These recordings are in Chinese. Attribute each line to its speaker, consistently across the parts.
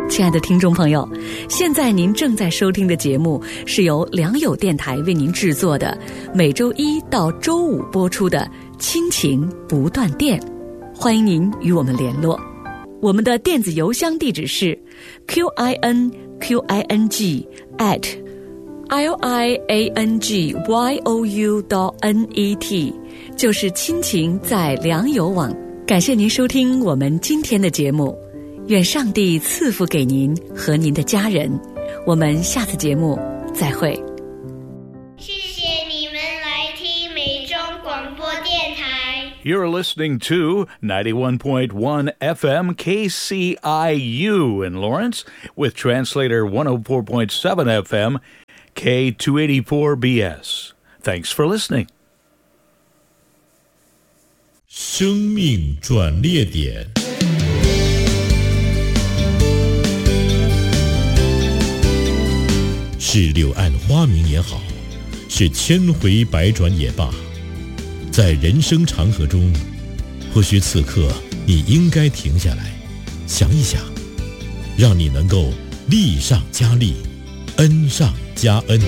Speaker 1: 亲爱的听众朋友，现在您正在收听的节目是由良友电台为您制作的，每周一到周五播出的亲情不断电。欢迎您与我们联络，我们的电子邮箱地址是 QINQING@liangyou.net， 就是亲情在良友网。感谢您收听我们今天的节目，愿上帝赐福给您和您的家人。我们下次节目再会。
Speaker 2: 谢谢你们来听美中广播电台。
Speaker 3: You're listening to 91.1 FM KCIU in Lawrence with translator 104.7 FM K284BS. Thanks for listening.
Speaker 4: 生命转捩点，是柳暗花明也好，是千回百转也罢，在人生长河中，或许此刻你应该停下来想一想，让你能够力上加力，恩上加恩。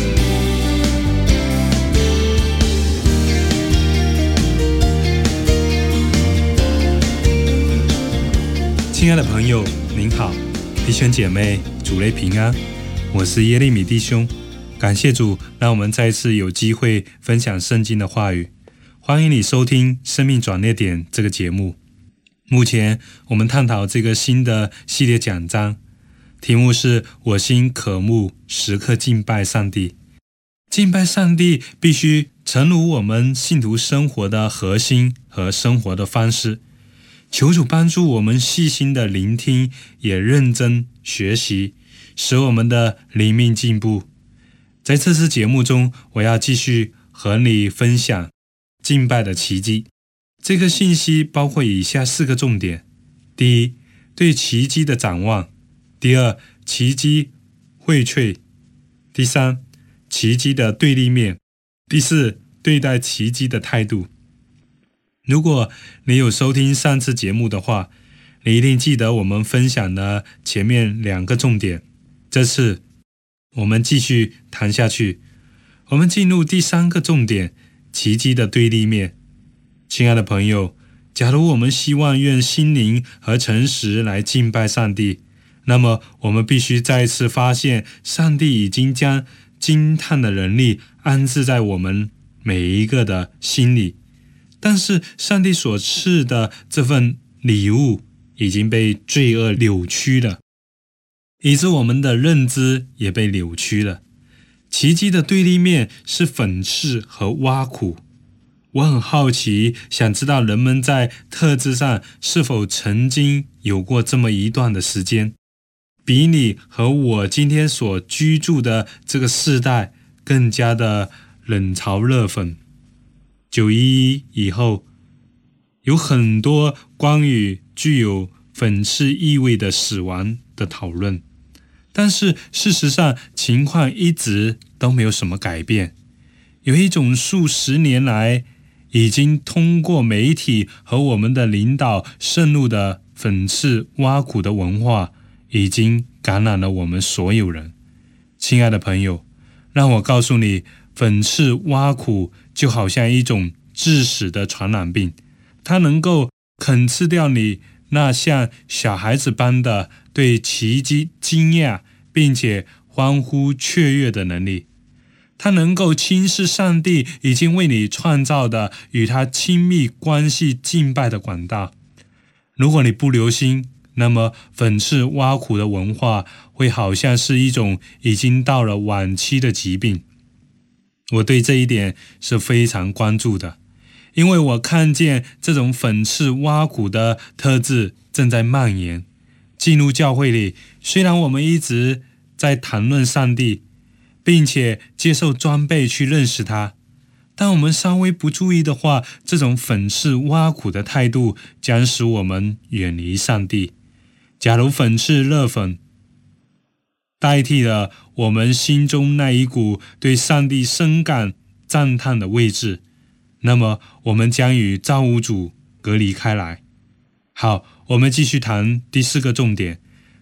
Speaker 5: 亲爱的朋友，您好，弟兄姐妹，主内平安，我是耶利米弟兄。感谢主，让我们再次有机会分享圣经的话语。欢迎你收听生命转捩点这个节目。目前我们探讨这个新的系列讲章，题目是我心渴慕时刻敬拜上帝。敬拜上帝必须诚如我们信徒生活的核心和生活的方式。求主帮助我们细心的聆听，也认真学习，使我们的灵命进步。在这次节目中，我要继续和你分享敬拜的奇迹。这个信息包括以下4个重点：第一，对奇迹的展望；第二，奇迹荟萃；第三，奇迹的对立面；第四，对待奇迹的态度。如果你有收听上次节目的话，你一定记得我们分享的前面2个重点。这次我们继续谈下去，我们进入第3个重点，奇迹的对立面。亲爱的朋友，假如我们希望用心灵和诚实来敬拜上帝，那么我们必须再次发现，上帝已经将惊叹的能力安置在我们每一个的心里。但是上帝所赐的这份礼物已经被罪恶扭曲了，以致我们的认知也被扭曲了。奇迹的对立面是讽刺和挖苦。我很好奇，想知道人们在特质上是否曾经有过这么一段的时间，比你和我今天所居住的这个世代更加的冷嘲热讽。911以后，有很多关于具有讽刺意味的死亡的讨论，但是事实上情况一直都没有什么改变。有一种数十年来已经通过媒体和我们的领导渗入的讽刺挖苦的文化，已经感染了我们所有人。亲爱的朋友，让我告诉你，讽刺挖苦就好像一种致死的传染病，它能够啃吃掉你那像小孩子般的对奇迹惊讶并且欢呼雀跃的能力。它能够轻视上帝已经为你创造的与他亲密关系敬拜的管道。如果你不留心，那么讽刺挖苦的文化会好像是一种已经到了晚期的疾病。我对这一点是非常关注的，因为我看见这种讽刺挖苦的特质正在蔓延。进入教会里，虽然我们一直在谈论上帝，并且接受装备去认识他，但我们稍微不注意的话，这种讽刺挖苦的态度将使我们远离上帝。假如讽刺热讽代替了我们心中那一股对上帝深感赞叹的位置，那么我们将与造物主隔离开来。好，我们继续谈第4个重点，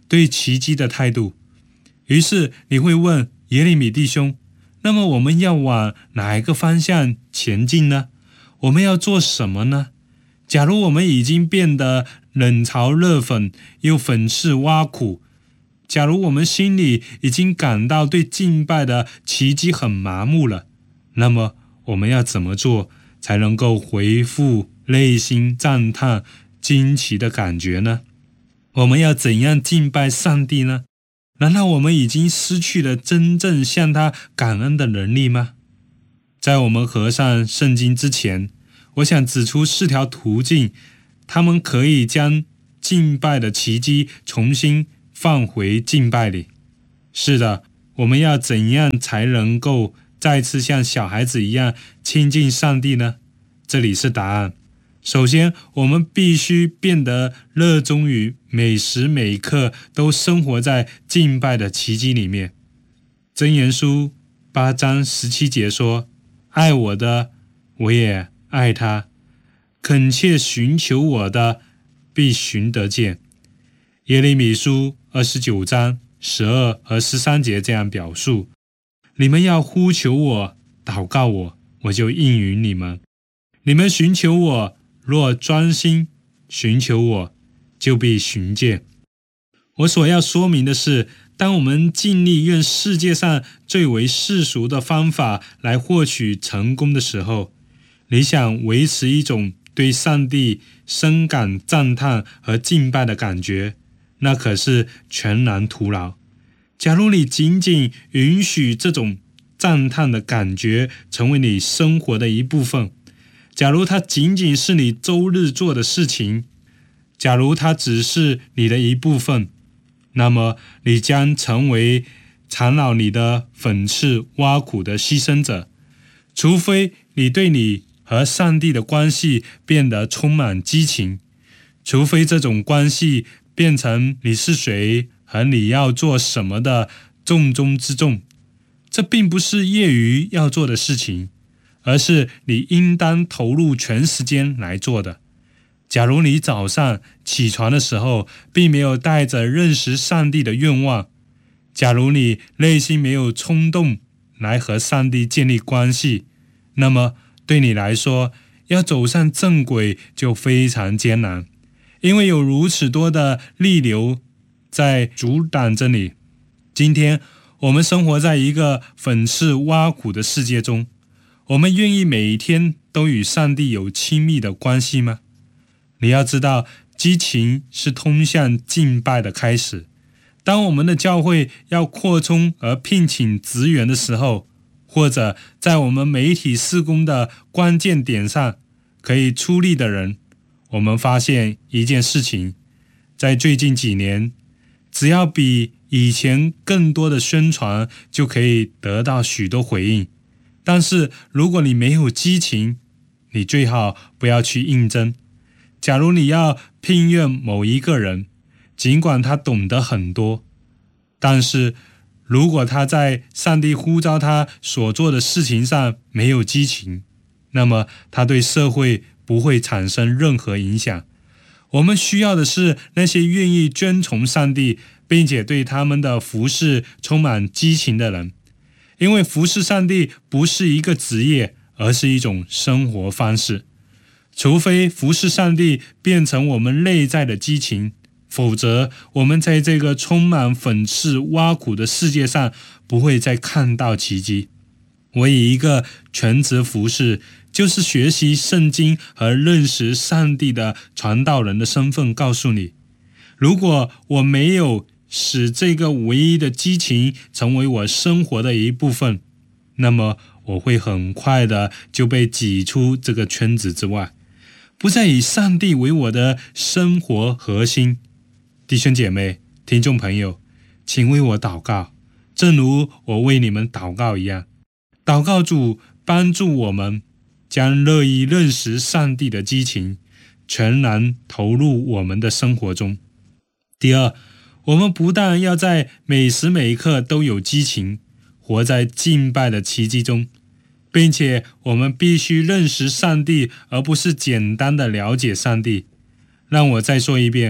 Speaker 5: 对奇迹的态度。于是你会问耶利米弟兄，那么我们要往哪一个方向前进呢？我们要做什么呢？假如我们已经变得冷嘲热讽，又讽刺挖苦，假如我们心里已经感到对敬拜的奇迹很麻木了，那么我们要怎么做才能够恢复内心赞叹惊奇的感觉呢？我们要怎样敬拜上帝呢？难道我们已经失去了真正向他感恩的能力吗？在我们合上圣经之前，我想指出4条途径，他们可以将敬拜的奇迹重新放回敬拜里。是的，我们要怎样才能够再次像小孩子一样亲近上帝呢？这里是答案。首先，我们必须变得热衷于每时每刻都生活在敬拜的奇迹里面。箴言书8章17节说，爱我的，我也爱他，恳切寻求我的，必寻得见。耶利米书29章12和13节这样表述，你们要呼求我，祷告我，我就应允你们。你们寻求我，若专心寻求我，就必寻见。我所要说明的是，当我们尽力用世界上最为世俗的方法来获取成功的时候，你想维持一种对上帝深感赞叹和敬拜的感觉，那可是全然徒劳。假如你仅仅允许这种赞叹的感觉成为你生活的一部分，假如它仅仅是你周日做的事情，假如它只是你的一部分，那么你将成为缠绕你的讽刺挖苦的牺牲者。除非你对你和上帝的关系变得充满激情，除非这种关系变成你是谁和你要做什么的重中之重。这并不是业余要做的事情，而是你应当投入全时间来做的。假如你早上起床的时候并没有带着认识上帝的愿望，假如你内心没有冲动来和上帝建立关系，那么对你来说，要走上正轨就非常艰难，因为有如此多的逆流在阻挡着你。今天我们生活在一个讽刺挖苦的世界中，我们愿意每一天都与上帝有亲密的关系吗？你要知道，激情是通向敬拜的开始。当我们的教会要扩充而聘请职员的时候，或者在我们媒体事工的关键点上可以出力的人，我们发现一件事情，在最近几年，只要比以前更多的宣传就可以得到许多回应。但是如果你没有激情，你最好不要去应征。假如你要聘用某一个人，尽管他懂得很多，但是如果他在上帝呼召他所做的事情上没有激情，那么他对社会不会产生任何影响。我们需要的是那些愿意遵从上帝，并且对他们的服事充满激情的人。因为服事上帝不是一个职业，而是一种生活方式。除非服事上帝变成我们内在的激情，否则我们在这个充满讽刺挖苦的世界上不会再看到奇迹。我以一个全职服事，就是学习圣经和认识上帝的传道人的身份告诉你，如果我没有使这个唯一的激情成为我生活的一部分，那么我会很快的就被挤出这个圈子之外，不再以上帝为我的生活核心。弟兄姐妹、听众朋友，请为我祷告，正如我为你们祷告一样。祷告主帮助我们将乐意认识上帝的激情全然投入我们的生活中。第二，我们不但要在每时每刻都有激情，活在敬拜的奇迹中，并且我们必须认识上帝，而不是简单的了解上帝。让我再说一遍，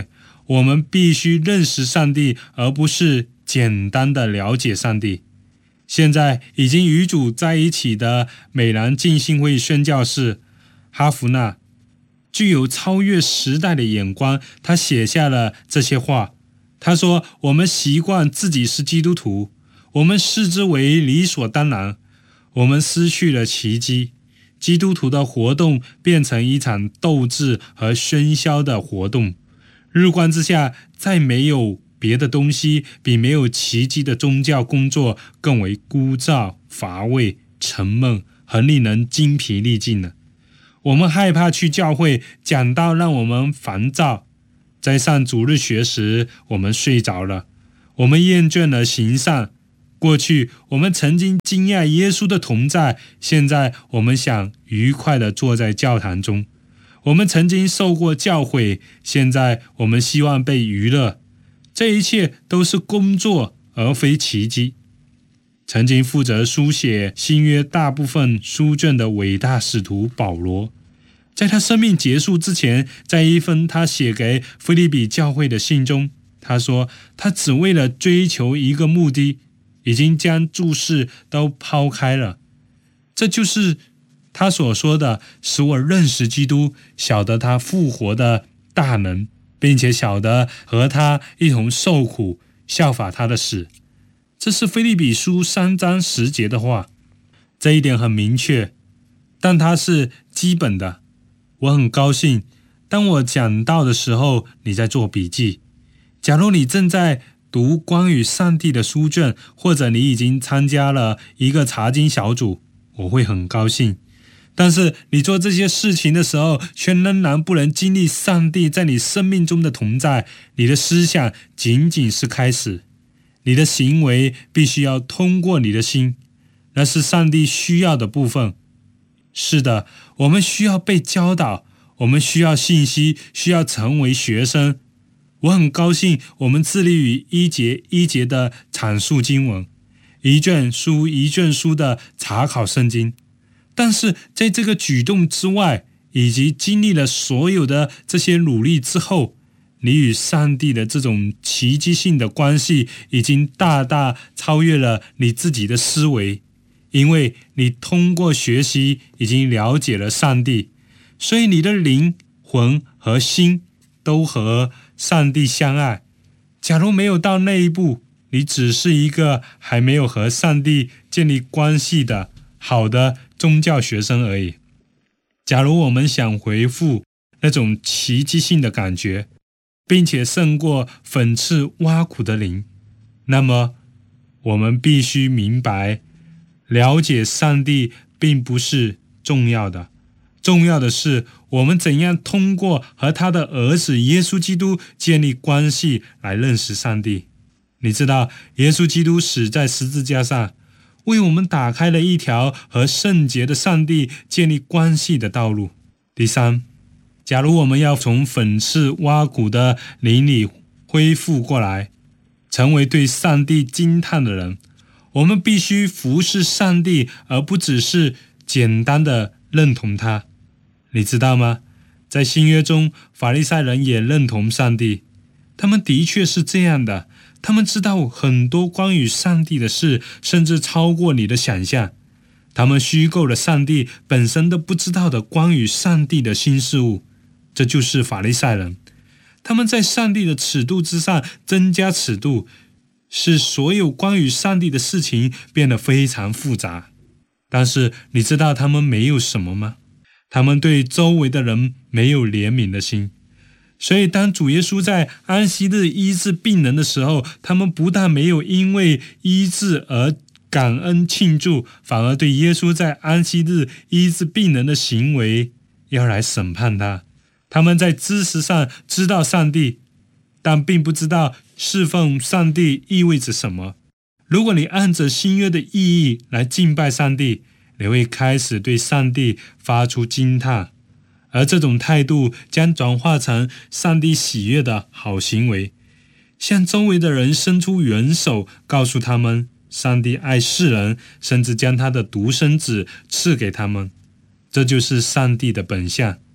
Speaker 5: 我们必须认识上帝，而不是简单的了解上帝。现在已经与主在一起的美兰浸信会宣教士哈弗纳具有超越时代的眼光，他写下了这些话。他说，我们习惯自己是基督徒，我们视之为理所当然，我们失去了奇迹，基督徒的活动变成一场斗志和喧嚣的活动。日光之下，再没有别的东西比没有奇迹的宗教工作更为枯燥、乏味、沉闷和令人精疲力尽了。我们害怕去教会，讲道让我们烦躁，在上主日学时我们睡着了，我们厌倦了行善。过去我们曾经惊讶耶稣的同在，现在我们想愉快地坐在教堂中。我们曾经受过教诲，现在我们希望被娱乐。这一切都是工作，而非奇迹。曾经负责书写新约大部分书卷的伟大使徒保罗，在他生命结束之前，在一封他写给腓立比教会的信中，他说他只为了追求一个目的，已经将诸事都抛开了。这就是他所说的，使我认识基督，晓得他复活的大能，并且晓得和他一同受苦，效法他的死。这是腓立比书3章10节的话。这一点很明确，但它是基本的。我很高兴，当我讲道的时候，你在做笔记。假如你正在读关于上帝的书卷，或者你已经参加了一个查经小组，我会很高兴。但是你做这些事情的时候，却仍然不能经历上帝在你生命中的同在，你的思想仅仅是开始，你的行为必须要通过你的心，那是上帝需要的部分。是的，我们需要被教导，我们需要信息，需要成为学生。我很高兴我们致力于一节一节的阐述经文，一卷书一卷书的查考圣经。但是在这个举动之外，以及经历了所有的这些努力之后，你与上帝的这种奇迹性的关系已经大大超越了你自己的思维，因为你通过学习已经了解了上帝，所以你的灵魂和心都和上帝相爱。假如没有到那一步，你只是一个还没有和上帝建立关系的好的宗教学生而已。假如我们想回复那种奇迹性的感觉，并且胜过讽刺挖苦的灵，那么我们必须明白，了解上帝并不是重要的，重要的是我们怎样通过和他的儿子耶稣基督建立关系来认识上帝。你知道，耶稣基督死在十字架上，为我们打开了一条和圣洁的上帝建立关系的道路。第三，假如我们要从讽刺挖苦的灵里恢复过来，成为对上帝惊叹的人，我们必须服侍上帝，而不只是简单的认同他。你知道吗？在新约中，法利赛人也认同上帝，他们的确是这样的，他们知道很多关于上帝的事，甚至超过你的想象。他们虚构了上帝本身都不知道的关于上帝的新事物，这就是法利赛人。他们在上帝的尺度之上增加尺度，使所有关于上帝的事情变得非常复杂。但是你知道他们没有什么吗？他们对周围的人没有怜悯的心。所以当主耶稣在安息日医治病人的时候，他们不但没有因为医治而感恩庆祝，反而对耶稣在安息日医治病人的行为要来审判他。他们在知识上知道上帝，但并不知道侍奉上帝意味着什么。如果你按着新约的意义来敬拜上帝，你会开始对上帝发出惊叹，而这种态度将转化成上帝喜悦的好行为，向周围的人伸出援手，告诉他们上帝爱世人，甚至将他的独生子赐给他们。这就是上帝的本相。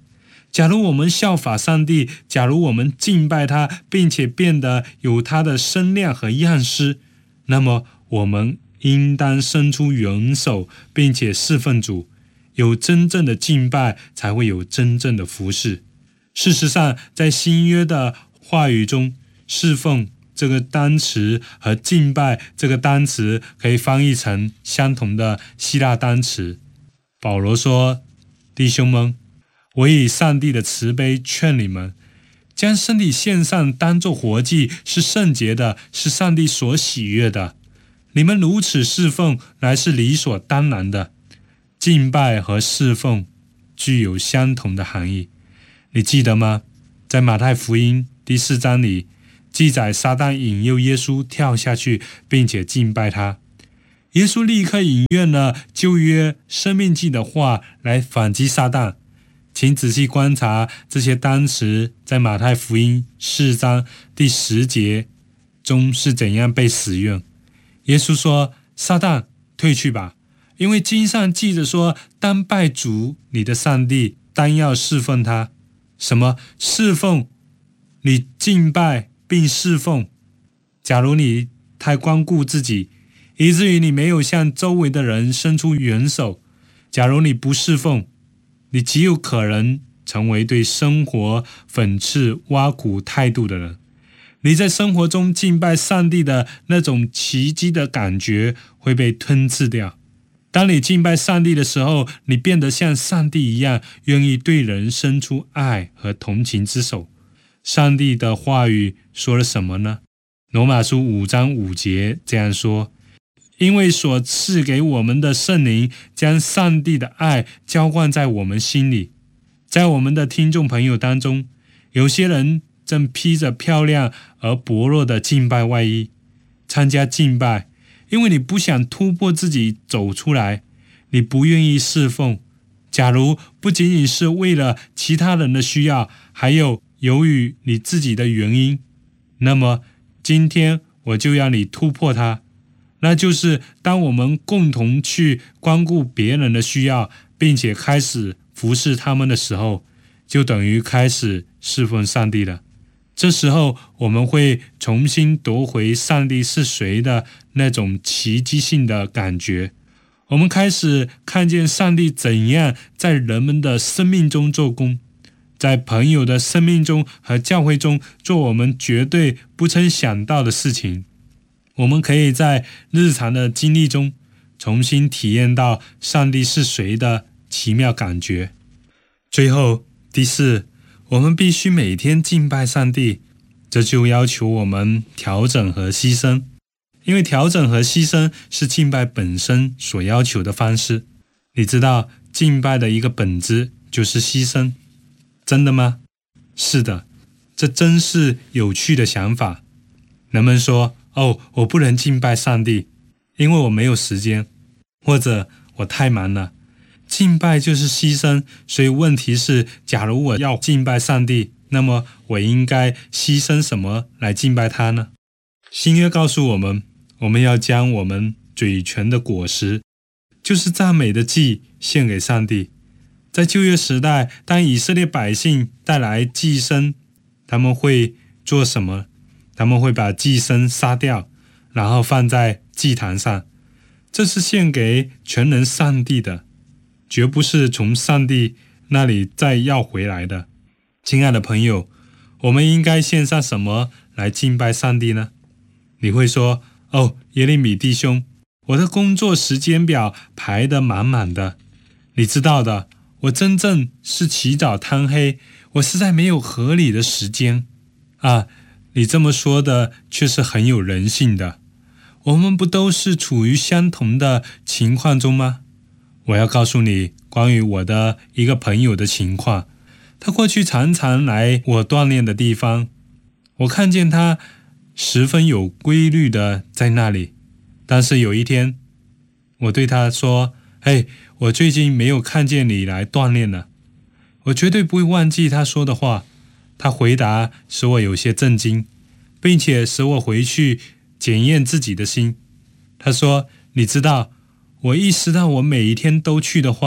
Speaker 5: 假如我们效法上帝，假如我们敬拜他，并且变得有他的身量和样式，那么我们应当伸出援手，并且侍奉主。有真正的敬拜，才会有真正的服侍。事实上，在新约的话语中，侍奉这个单词和敬拜这个单词可以翻译成相同的希腊单词。保罗说，弟兄们，我以上帝的慈悲劝你们，将身体献上，当作活祭，是圣洁的，是上帝所喜悦的。你们如此侍奉，乃是理所当然的。敬拜和侍奉具有相同的含义。你记得吗？在马太福音第4章里，记载撒旦引诱耶稣跳下去，并且敬拜他。耶稣立刻引用了旧约生命记的话来反击撒旦。请仔细观察这些单词在马太福音4章第10节中是怎样被使用。耶稣说，撒旦，退去吧，因为经上记着说，当拜主你的上帝，当要侍奉他。什么侍奉？你敬拜并侍奉。假如你太光顾自己，以至于你没有向周围的人伸出援手，假如你不侍奉，你极有可能成为对生活讽刺挖苦态度的人。你在生活中敬拜上帝的那种奇迹的感觉会被吞噬掉。当你敬拜上帝的时候，你变得像上帝一样，愿意对人伸出爱和同情之手。上帝的话语说了什么呢？罗马书5章5节这样说，因为所赐给我们的圣灵将上帝的爱浇灌在我们心里。在我们的听众朋友当中，有些人正披着漂亮而薄弱的敬拜外衣参加敬拜，因为你不想突破自己走出来，你不愿意侍奉。假如不仅仅是为了其他人的需要，还有由于你自己的原因，那么今天我就要你突破它。那就是当我们共同去关顾别人的需要，并且开始服侍他们的时候，就等于开始侍奉上帝了。这时候我们会重新夺回上帝是谁的那种奇迹性的感觉。我们开始看见上帝怎样在人们的生命中做工，在朋友的生命中和教会中做我们绝对不曾想到的事情。我们可以在日常的经历中重新体验到上帝是谁的奇妙感觉。最后，第4，我们必须每天敬拜上帝，这就要求我们调整和牺牲，因为调整和牺牲是敬拜本身所要求的方式。你知道敬拜的一个本质就是牺牲，真的吗？是的，这真是有趣的想法。人们说，我不能敬拜上帝，因为我没有时间，或者我太忙了。敬拜就是牺牲，所以问题是，假如我要敬拜上帝，那么我应该牺牲什么来敬拜他呢？新约告诉我们，我们要将我们嘴唇的果实，就是赞美的祭，献给上帝。在旧约时代，当以色列百姓带来祭牲，他们会做什么？他们会把祭牲杀掉，然后放在祭坛上。这是献给全能上帝的，绝不是从上帝那里再要回来的。亲爱的朋友，我们应该献上什么来敬拜上帝呢？你会说，耶利米弟兄，我的工作时间表排得满满的。你知道的，我真正是起早贪黑，我实在没有合理的时间啊。你这么说的却是很有人性的。我们不都是处于相同的情况中吗？我要告诉你关于我的一个朋友的情况。他过去常常来我锻炼的地方，我看见他十分有规律的在那里。但是有一天，我对他说，我最近没有看见你来锻炼了。我绝对不会忘记他说的话。他回答使我有些震惊，并且使我回去检验自己的心。他说，你知道，我意识到我每一天都去的话，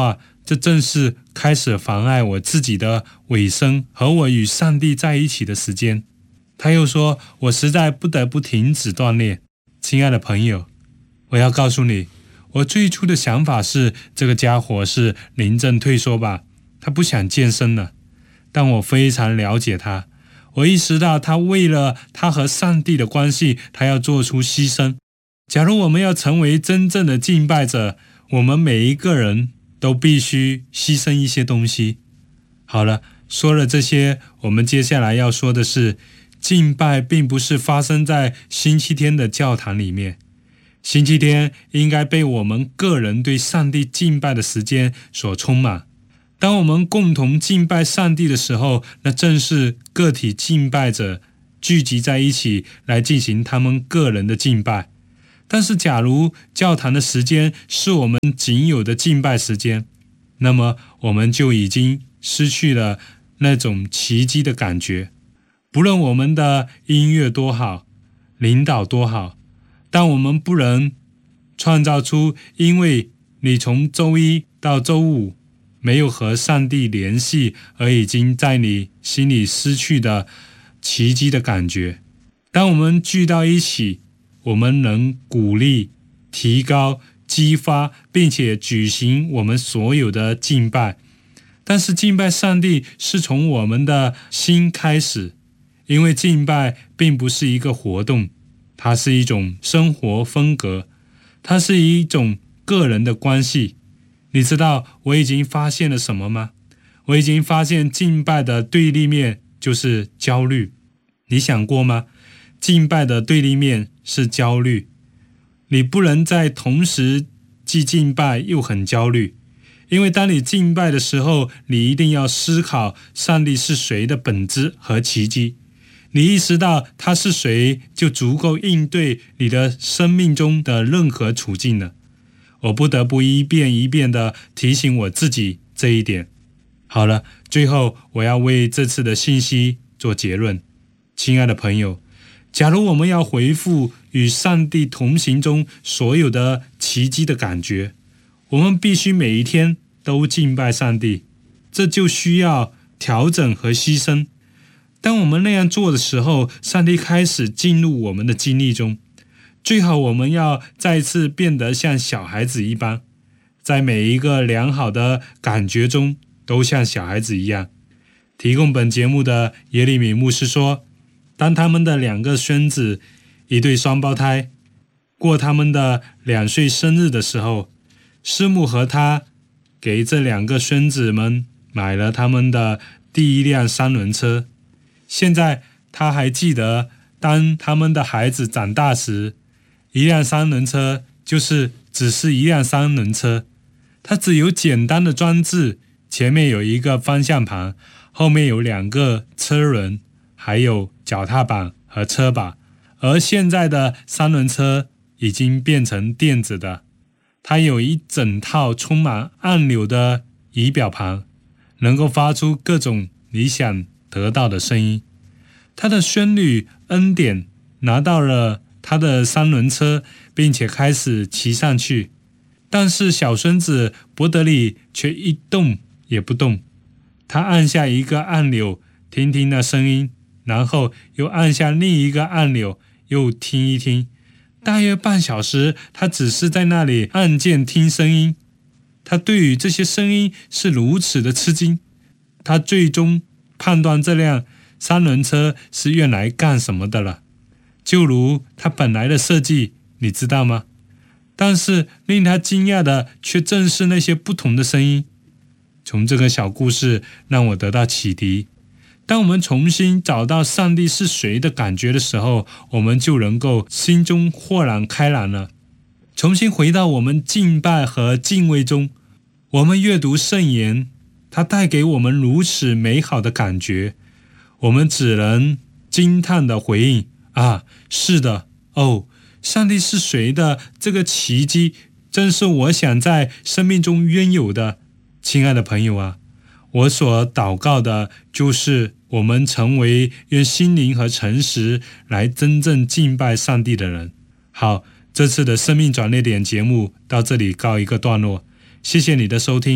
Speaker 5: 这正是开始妨碍我自己的尾声和我与上帝在一起的时间。他又说，我实在不得不停止锻炼。亲爱的朋友，我要告诉你，我最初的想法是，这个家伙是临阵退缩吧，他不想健身了。但我非常了解他，我意识到他为了他和上帝的关系，他要做出牺牲。假如我们要成为真正的敬拜者，我们每一个人都必须牺牲一些东西。好了，说了这些，我们接下来要说的是，敬拜并不是发生在星期天的教堂里面。星期天应该被我们个人对上帝敬拜的时间所充满。当我们共同敬拜上帝的时候，那正是个体敬拜者聚集在一起来进行他们个人的敬拜。但是假如教堂的时间是我们仅有的敬拜时间，那么我们就已经失去了那种奇迹的感觉。不论我们的音乐多好，领导多好，但我们不能创造出因为你从周一到周五没有和上帝联系而已经在你心里失去的奇迹的感觉。当我们聚到一起，我们能鼓励、提高、激发并且举行我们所有的敬拜。但是敬拜上帝是从我们的心开始，因为敬拜并不是一个活动，它是一种生活风格，它是一种个人的关系。你知道我已经发现了什么吗？我已经发现敬拜的对立面就是焦虑。你想过吗？敬拜的对立面是焦虑。你不能在同时既敬拜又很焦虑，因为当你敬拜的时候，你一定要思考上帝是谁的本质和奇迹。你意识到他是谁，就足够应对你的生命中的任何处境了。我不得不一遍一遍地提醒我自己这一点。好了，最后我要为这次的信息做结论。亲爱的朋友，假如我们要回复与上帝同行中所有的奇迹的感觉，我们必须每一天都敬拜上帝，这就需要调整和牺牲。当我们那样做的时候，上帝开始进入我们的经历中。最好我们要再次变得像小孩子一般，在每一个良好的感觉中都像小孩子一样。提供本节目的耶利米牧师说，当他们的2个孙子，一对双胞胎，过他们的2岁生日的时候，师母和他给这2个孙子们买了他们的第一辆3轮车。现在他还记得，当他们的孩子长大时，一辆3轮车只是一辆3轮车，它只有简单的装置，前面有一个方向盘，后面有2个车轮，还有脚踏板和车把。而现在的3轮车已经变成电子的，它有一整套充满按钮的仪表盘，能够发出各种你想得到的声音。他的孙女恩典拿到了他的3轮车，并且开始骑上去，但是小孙子伯德利却一动也不动。他按下一个按钮，听听那声音，然后又按下另一个按钮，又听一听。大约半小时，他只是在那里按键听声音。他对于这些声音是如此的吃惊，他最终判断这辆3轮车是用来干什么的了，就如它本来的设计，你知道吗？但是令他惊讶的却正是那些不同的声音。从这个小故事让我得到启迪，当我们重新找到上帝是谁的感觉的时候，我们就能够心中豁然开朗了，重新回到我们敬拜和敬畏中。我们阅读圣言，它带给我们如此美好的感觉，我们只能惊叹地回应，是的，上帝是谁的这个奇迹，正是我想在生命中拥有的。亲爱的朋友啊，我所祷告的就是我们成为用心灵和诚实来真正敬拜上帝的人。好，这次的生命转捩点节目到这里告一个段落，谢谢你的收听，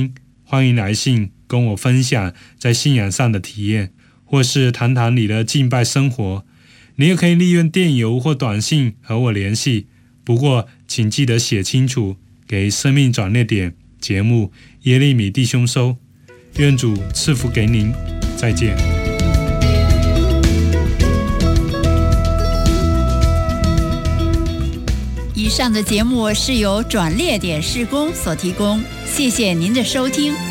Speaker 5: 欢迎来信跟我分享在信仰上的体验，或是谈谈你的敬拜生活。你也可以利用电邮或短信和我联系，不过请记得写清楚，给生命转捩点节目耶利米弟兄收。愿主赐福给您，再见。
Speaker 6: 以上的节目是由转捩点事工所提供，谢谢您的收听。